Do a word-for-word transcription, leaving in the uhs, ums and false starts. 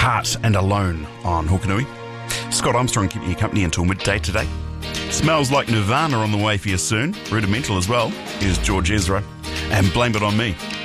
Heart and Alone on Hokanui. Scott Armstrong keeping you company until midday today. Smells Like Nirvana on the way for you soon. Rudimental as well. Here's George Ezra. And Blame It On Me.